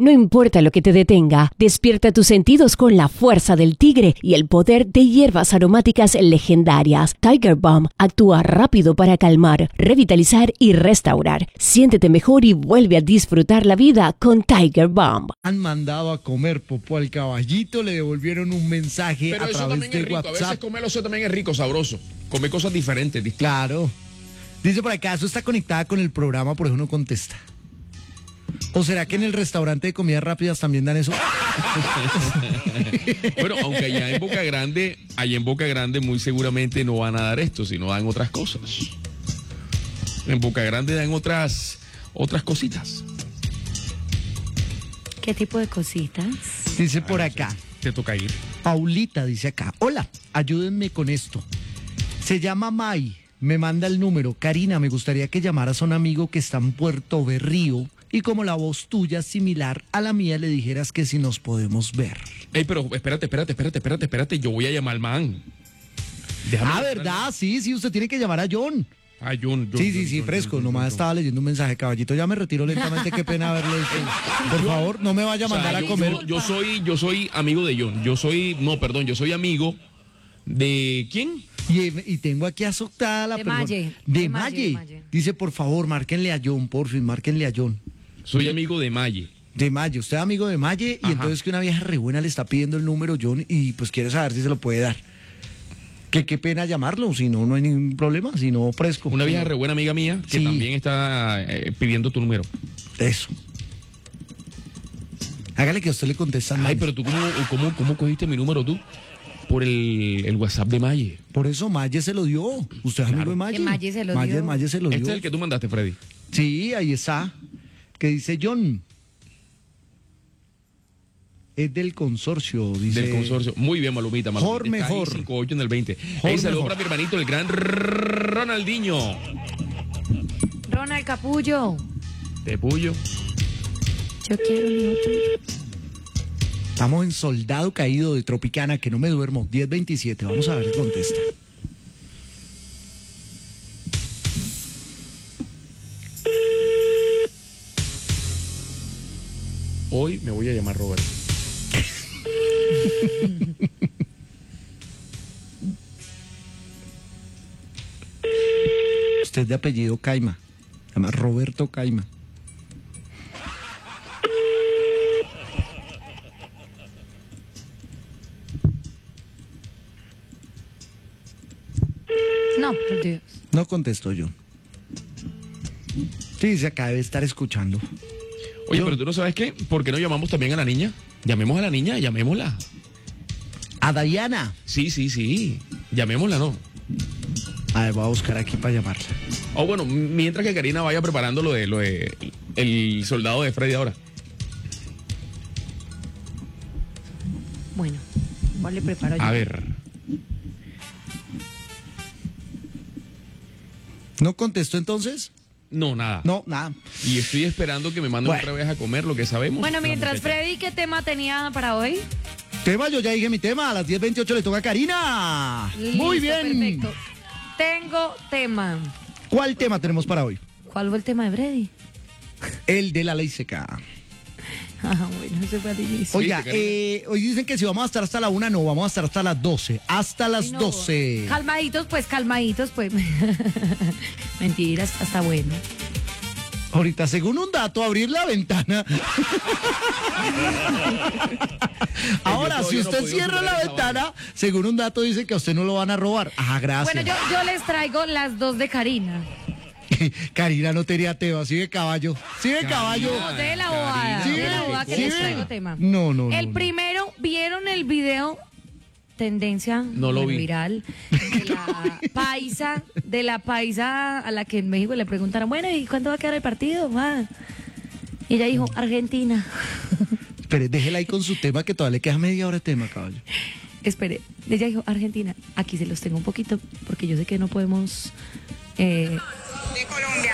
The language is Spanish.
No importa lo que te detenga, despierta tus sentidos con la fuerza del tigre y el poder de hierbas aromáticas legendarias. Tiger Balm actúa rápido para calmar, revitalizar y restaurar. Siéntete mejor y vuelve a disfrutar la vida con Tiger Balm. Han mandado a comer popó al caballito, le devolvieron un mensaje pero a eso través también de es rico. WhatsApp. A veces comerlo eso también es rico, sabroso. Comer cosas diferentes, distintas. Claro. Dice por acá, eso está conectada con el programa, por eso no contesta. ¿O será que en el restaurante de comidas rápidas también dan eso? Bueno, aunque allá en Boca Grande muy seguramente no van a dar esto, sino dan otras cosas. En Boca Grande dan otras cositas. ¿Qué tipo de cositas? Dice por acá. Te toca ir. Paulita dice acá, hola, ayúdenme con esto. Se llama May, me manda el número. Karina, me gustaría que llamaras a un amigo que está en Puerto Berrío y como la voz tuya es similar a la mía, le dijeras que si nos podemos ver. Ey, pero espérate, yo voy a llamar al man. Déjame ¿Verdad? Sí, usted tiene que llamar a John. Ah, John. Sí, fresco. Nomás estaba leyendo un mensaje. Caballito, ya me retiro lentamente. Qué pena haberle dicho. Por favor, no me vaya a mandar a comer. Yo soy amigo de John. Yo soy amigo de... ¿Quién? Y tengo aquí azotada la persona. De Maye. Dice, por favor, márquenle a John, por fin, márquenle a John. Soy amigo de Maye. De Maye. Usted es amigo de Maye y entonces que una vieja re buena le está pidiendo el número, John, y pues quiere saber si se lo puede dar. Qué pena llamarlo, si no, no hay ningún problema, si no, fresco. Una vieja re buena amiga mía que también está pidiendo tu número. Eso. Hágale que a usted le contestan. Ay, pero tú, ¿cómo cogiste mi número tú? Por el WhatsApp de Maye. Por eso Maye se lo dio. Usted es amigo de Maye. Que Maye se lo dio. Maye se lo dio. Este es el que tú mandaste, Freddy. Sí, ahí está. Que dice John. Es del consorcio, dice. Del consorcio. Muy bien, Malumita. Mejor, mejor. 5-8 en el 20. Hey, saludos para mi hermanito, el gran Ronaldinho. Ronald Capullo. De Puyo. Yo quiero mi otro. Estamos en Soldado Caído de Tropicana, que no me duermo. 10:27. Vamos a ver qué contesta. Hoy me voy a llamar Roberto. Usted es de apellido Caima. Se llama Roberto Caima. No, por Dios. No contesto yo. Sí, se acaba de estar escuchando. Oye, pero tú no sabes qué, ¿por qué no llamamos también a la niña? Llamemos a la niña, llamémosla. ¿A Dayana? Sí. Llamémosla, ¿no? A ver, voy a buscar aquí para llamarla. Oh, bueno, mientras que Karina vaya preparando lo de el soldado de Freddy ahora. Bueno, ¿cuál le preparo yo? A ver. ¿No contestó entonces? No, nada. No, nada. Y estoy esperando que me manden otra vez a comer lo que sabemos. Bueno, mientras Freddy, ¿qué tema tenía para hoy? Tema, yo ya dije mi tema. A las 10:28 le toca a Karina. Muy Listo, bien. Perfecto. Tengo tema. ¿Cuál tema tenemos para hoy? ¿Cuál fue el tema de Freddy? El de la ley seca. Bueno, ese fue al inicio. Oiga, hoy dicen que si vamos a estar hasta la 1, no, vamos a estar hasta las 12. Hasta las 12. Calmaditos, pues. Mentiras, está bueno. Ahorita, según un dato, abrir la ventana. Ahora, si usted cierra la ventana, según un dato dice que a usted no lo van a robar. Ah, gracias. Bueno, yo les traigo las dos de Karina. Karina no tenía tema, sigue caballo. Sigue caballo. No, de la bobada. Sí, De la bobada que sí. les traigo tema. No. El primero, ¿vieron el video? Tendencia No lo vi. viral de la paisa a la que en México le preguntaron, bueno, ¿y cuándo va a quedar el partido? Y ella dijo, Argentina. Pero déjela ahí con su tema que todavía le queda media hora de tema, caballo. Espere, ella dijo, Argentina, aquí se los tengo un poquito, porque yo sé que no podemos... De Colombia.